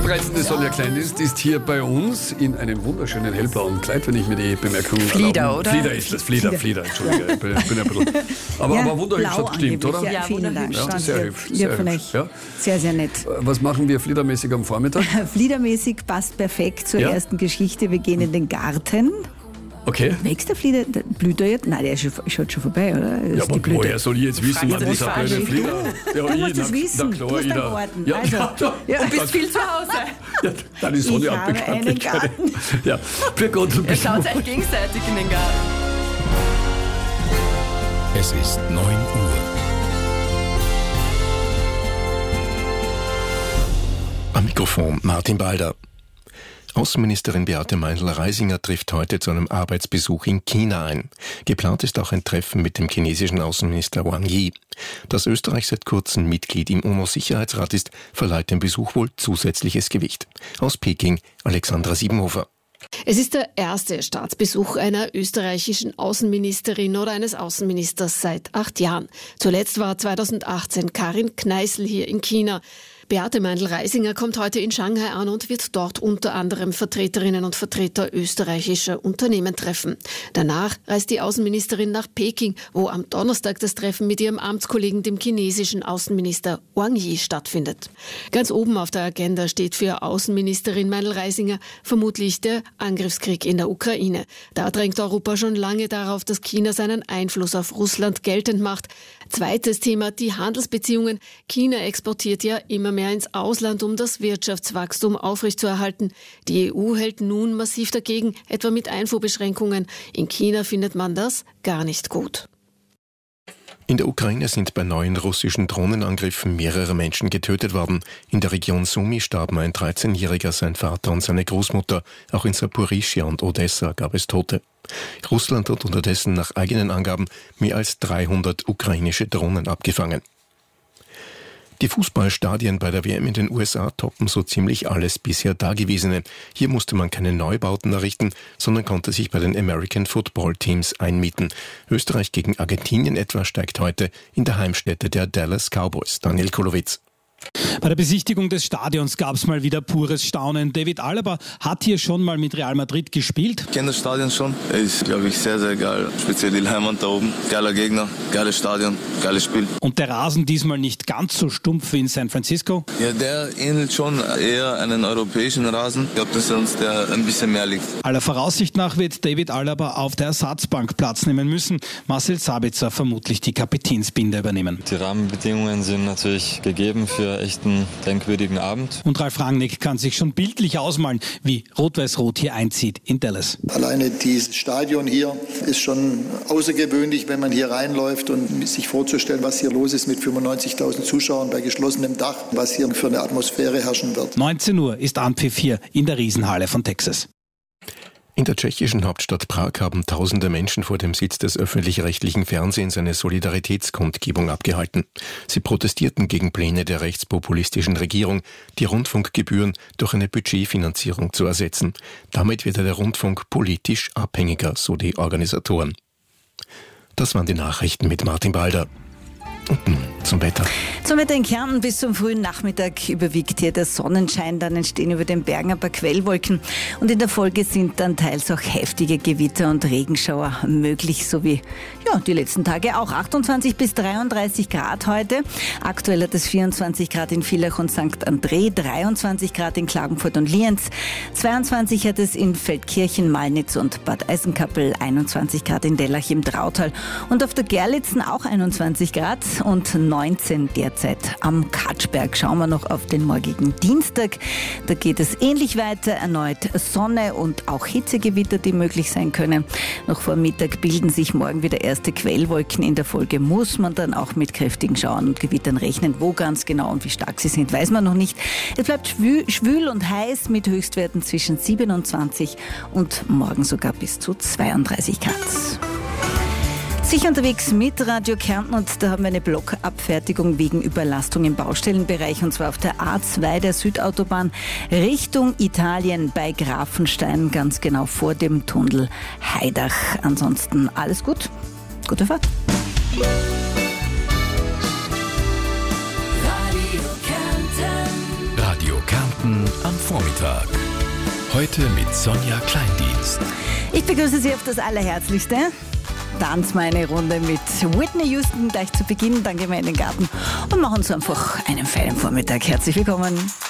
reizende Sonja Klein ist hier bei uns in einem wunderschönen hellblauen Kleid, wenn ich mir die Bemerkung Flieder, erlauben. oder? Flieder ist das, Flieder, Entschuldige, ich bin ein bisschen... Aber wunderhübsch hat gestimmt, oder? Ja, vielen Dank. Ja, sehr hübsch. Ja. Sehr, sehr nett. Was machen wir fliedermäßig am Vormittag? Fliedermäßig passt perfekt zur ersten Geschichte. Wir gehen in den Garten. Okay. Wächst der Flieder? Blüht er jetzt? Nein, der ist schon vorbei, oder? Ja, aber woher soll ich jetzt wissen, wann dieser kleine Flieder... Du musst es wissen. Du hast einen Garten. Ja, Du bist viel zu Hause. ja, dann ist so Ich eine habe einen Garten. Ja, für Gott und Ihr schaut euch gegenseitig in den Garten. Es ist 9 Uhr. Am Mikrofon Martin Balder. Außenministerin Beate Meindl-Reisinger trifft heute zu einem Arbeitsbesuch in China ein. Geplant ist auch ein Treffen mit dem chinesischen Außenminister Wang Yi. Dass Österreich seit kurzem Mitglied im UNO-Sicherheitsrat ist, verleiht dem Besuch wohl zusätzliches Gewicht. Aus Peking, Alexandra Siebenhofer. Es ist der erste Staatsbesuch einer österreichischen Außenministerin oder eines Außenministers seit 8 Jahren. Zuletzt war 2018 Karin Kneißl hier in China. Beate Meindl-Reisinger kommt heute in Shanghai an und wird dort unter anderem Vertreterinnen und Vertreter österreichischer Unternehmen treffen. Danach reist die Außenministerin nach Peking, wo am Donnerstag das Treffen mit ihrem Amtskollegen, dem chinesischen Außenminister Wang Yi, stattfindet. Ganz oben auf der Agenda steht für Außenministerin Meindl-Reisinger vermutlich der Angriffskrieg in der Ukraine. Da drängt Europa schon lange darauf, dass China seinen Einfluss auf Russland geltend macht. Zweites Thema, die Handelsbeziehungen. China exportiert ja immer mehr ins Ausland, um das Wirtschaftswachstum aufrechtzuerhalten. Die EU hält nun massiv dagegen, etwa mit Einfuhrbeschränkungen. In China findet man das gar nicht gut. In der Ukraine sind bei neuen russischen Drohnenangriffen mehrere Menschen getötet worden. In der Region Sumy starben ein 13-Jähriger, sein Vater und seine Großmutter. Auch in Saporischschja und Odessa gab es Tote. Russland hat unterdessen nach eigenen Angaben mehr als 300 ukrainische Drohnen abgefangen. Die Fußballstadien bei der WM in den USA toppen so ziemlich alles bisher Dagewesene. Hier musste man keine Neubauten errichten, sondern konnte sich bei den American Football Teams einmieten. Österreich gegen Argentinien etwa steigt heute in der Heimstätte der Dallas Cowboys. Daniel Kolowitz. Bei der Besichtigung des Stadions gab es mal wieder pures Staunen. David Alaba hat hier schon mal mit Real Madrid gespielt. Ich kenne das Stadion schon. Ist, glaube ich, sehr, sehr geil. Speziell die Leinwand da oben. Geiler Gegner, geiles Stadion, geiles Spiel. Und der Rasen diesmal nicht ganz so stumpf wie in San Francisco? Ja, der ähnelt schon eher einen europäischen Rasen. Ich glaube, dass uns der ein bisschen mehr liegt. Aller Voraussicht nach wird David Alaba auf der Ersatzbank Platz nehmen müssen. Marcel Sabitzer vermutlich die Kapitänsbinde übernehmen. Die Rahmenbedingungen sind natürlich gegeben für echt einen denkwürdigen Abend. Und Ralf Rangnick kann sich schon bildlich ausmalen, wie Rot-Weiß-Rot hier einzieht in Dallas. Alleine dieses Stadion hier ist schon außergewöhnlich, wenn man hier reinläuft und sich vorzustellen, was hier los ist mit 95.000 Zuschauern bei geschlossenem Dach, was hier für eine Atmosphäre herrschen wird. 19 Uhr ist Anpfiff hier in der Riesenhalle von Texas. In der tschechischen Hauptstadt Prag haben tausende Menschen vor dem Sitz des öffentlich-rechtlichen Fernsehens eine Solidaritätskundgebung abgehalten. Sie protestierten gegen Pläne der rechtspopulistischen Regierung, die Rundfunkgebühren durch eine Budgetfinanzierung zu ersetzen. Damit wird der Rundfunk politisch abhängiger, so die Organisatoren. Das waren die Nachrichten mit Martin Balder. Und nun zum Wetter. Zum Wetter in Kärnten bis zum frühen Nachmittag überwiegt hier der Sonnenschein. Dann entstehen über den Bergen ein paar Quellwolken. Und in der Folge sind dann teils auch heftige Gewitter und Regenschauer möglich, so wie die letzten Tage auch. 28 bis 33 Grad heute. Aktuell hat es 24 Grad in Villach und St. André, 23 Grad in Klagenfurt und Lienz, 22 hat es in Feldkirchen, Malnitz und Bad Eisenkappel, 21 Grad in Dellach im Drautal und auf der Gerlitzen auch 21 Grad und 19 derzeit am Katschberg. Schauen wir noch auf den morgigen Dienstag. Da geht es ähnlich weiter. Erneut Sonne und auch Hitzegewitter, die möglich sein können. Noch vor Mittag bilden sich morgen wieder erste Quellwolken. In der Folge muss man dann auch mit kräftigen Schauern und Gewittern rechnen. Wo ganz genau und wie stark sie sind, weiß man noch nicht. Es bleibt schwül und heiß mit Höchstwerten zwischen 27 und morgen sogar bis zu 32 Grad. Sicher unterwegs mit Radio Kärnten und da haben wir eine Blockabfertigung wegen Überlastung im Baustellenbereich und zwar auf der A2 der Südautobahn Richtung Italien bei Grafenstein, ganz genau vor dem Tunnel Haidach. Ansonsten alles gut, gute Fahrt. Radio Kärnten am Vormittag. Heute mit Sonja Kleindienst. Ich begrüße Sie auf das Allerherzlichste. Tanz mal eine Runde mit Whitney Houston gleich zu Beginn. Dann gehen wir in den Garten und machen uns einfach einen feinen Vormittag. Herzlich willkommen.